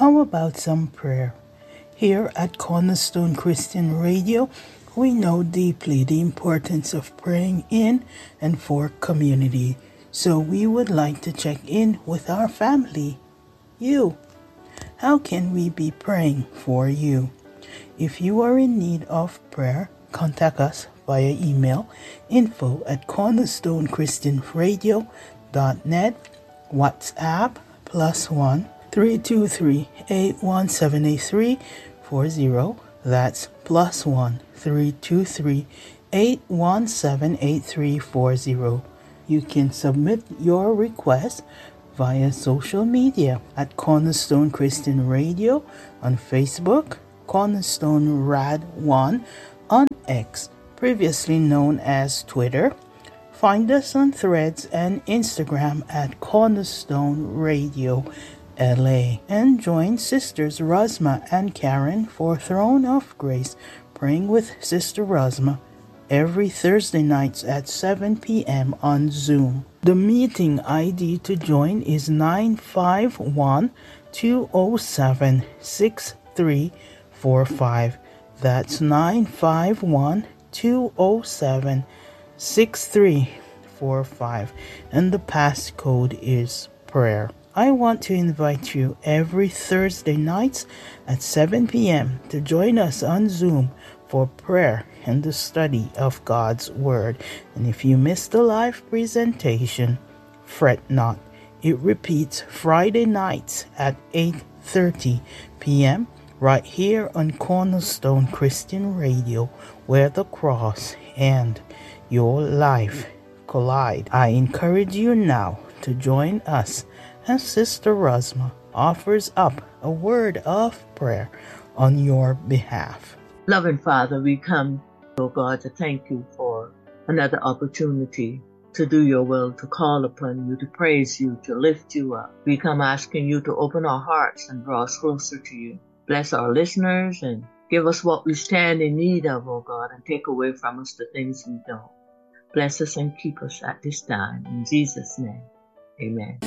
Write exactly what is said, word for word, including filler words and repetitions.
How about some prayer? Here at Cornerstone Christian Radio, we know deeply the importance of praying in and for community. So we would like to check in with our family, you. How can we be praying for you? If you are in need of prayer, contact us via email info at cornerstonechristianradio dot net, WhatsApp plus one three two three eight one seven eight three four zero. That's plus one three two three eight one seven eight three four zero. You can submit your request via social media at Cornerstone Christian Radio on Facebook, Cornerstone Rad one on X, previously known as Twitter. Find us on Threads and Instagram at Cornerstone Radio L A, and join Sisters Rosma and Karen for Throne of Grace, praying with Sister Rosma every Thursday nights at seven p.m. on Zoom. The meeting I D to join is nine five one, two oh seven, six three four five. That's nine five one, two oh seven, six three four five, and the passcode is prayer. I want to invite you every Thursday nights at seven p.m. to join us on Zoom for prayer and the study of God's Word. And if you missed the live presentation, fret not. It repeats Friday nights at eight thirty p.m. right here on Cornerstone Christian Radio, where the cross and your life collide. I encourage you now to join us as Sister Rosma offers up a word of prayer on your behalf. Loving Father, we come, oh God, to thank you for another opportunity to do your will, to call upon you, to praise you, to lift you up. We come asking you to open our hearts and draw us closer to you. Bless our listeners and give us what we stand in need of, oh God, and take away from us the things we don't. Bless us and keep us at this time. In Jesus' name, amen.